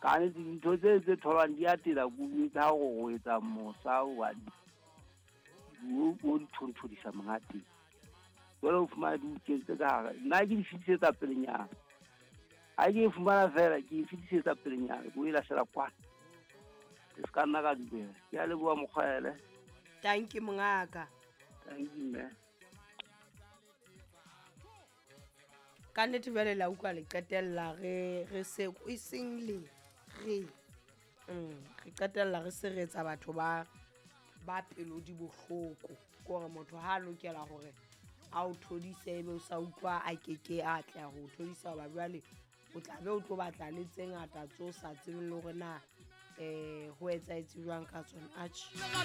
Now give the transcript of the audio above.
ka ne dintho tse tholwang di atela bue ka go etsa mosa wa o nthodisa mangate jwale o fumana di kentse ka hara nna ke di fitisetsa pelenyana a ke fumana fela ke fitisetsa pelenyana go ila sela kwa se ka nna ka dibela ke a leboa mokgwele thank you mongaka thank you man ka nnete jwale la utlwa le qetella re se e seng le re qetella re se re etsa batho ba pelo di bohloko gore motho ha lokela hore a o thodise ebe o sa utlwa a keke a tla go thodisa ba jwale o tla be o tlo batla le tse ngata tso sa tsebeng le hore na ho etsaetse jwang ka tsona